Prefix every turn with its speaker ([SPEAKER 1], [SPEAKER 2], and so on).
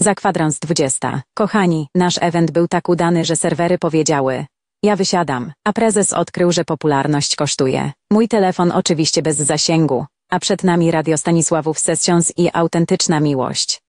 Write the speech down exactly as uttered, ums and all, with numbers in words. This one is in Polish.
[SPEAKER 1] Za kwadrans dwudziesta. Kochani, nasz event był tak udany, że serwery powiedziały: ja wysiadam, a prezes odkrył, że popularność kosztuje. Mój telefon oczywiście bez zasięgu, a przed nami Radio Stanisławów Sessions i autentyczna miłość.